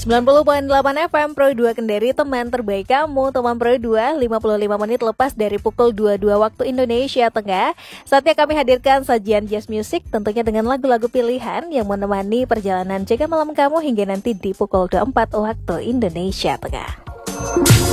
90.8 FM Pro 2 Kendari, teman terbaik kamu. Teman Pro 2, 55 menit lepas dari pukul 22 waktu Indonesia Tengah. Saatnya kami hadirkan sajian jazz music, tentunya dengan lagu-lagu pilihan yang menemani perjalanan jaga malam kamu hingga nanti di pukul 24 waktu Indonesia Tengah.